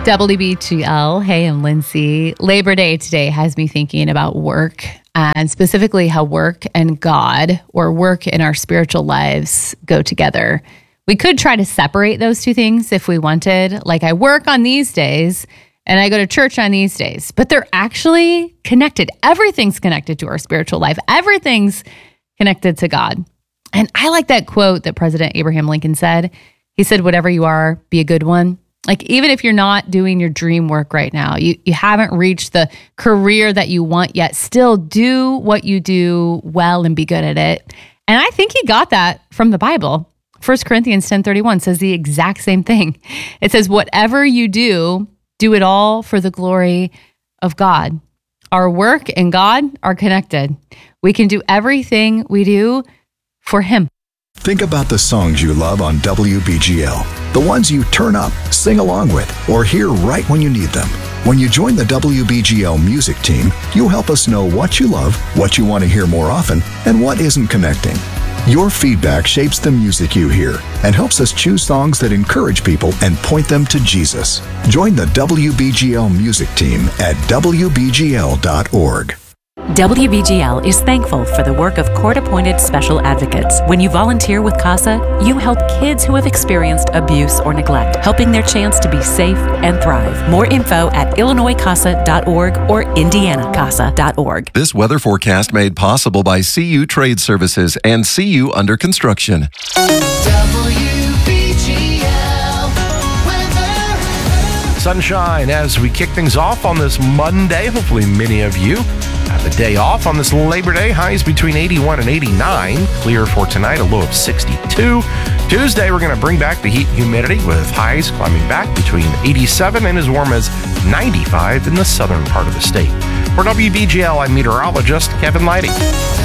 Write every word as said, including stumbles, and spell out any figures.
W B G L. Hey, I'm Lindsay. Labor Day today has me thinking about work, and specifically how work and God, or work in our spiritual lives, go together. We could try to separate those two things if we wanted. Like, I work on these days and I go to church on these days, but they're actually connected. Everything's connected to our spiritual life. Everything's connected to God. And I like that quote that President Abraham Lincoln said. He said, whatever you are, be a good one. Like, even if you're not doing your dream work right now, you, you haven't reached the career that you want yet, still do what you do well and be good at it. And I think he got that from the Bible. First Corinthians ten thirty-one says the exact same thing. It says, whatever you do, do it all for the glory of God. Our work and God are connected. We can do everything we do for Him. Think about the songs you love on W B G L. The ones you turn up, sing along with, or hear right when you need them. When you join the W B G L music team, you'll help us know what you love, what you want to hear more often, and what isn't connecting. Your feedback shapes the music you hear and helps us choose songs that encourage people and point them to Jesus. Join the W B G L music team at W B G L dot org. W B G L is thankful for the work of court-appointed special advocates. When you volunteer with CASA, you help kids who have experienced abuse or neglect, helping their chance to be safe and thrive. More info at Illinois casa dot org or Indiana casa dot org. This weather forecast made possible by C U Trade Services and C U Under Construction. W B G L weather. Sunshine as we kick things off on this Monday. Hopefully many of you have the day off on this Labor Day. Highs between eighty-one and eighty-nine. Clear for tonight, a low of sixty-two. Tuesday, we're going to bring back the heat and humidity with highs climbing back between eighty-seven and as warm as ninety-five in the southern part of the state. For W B G L, I'm meteorologist Kevin Leidy.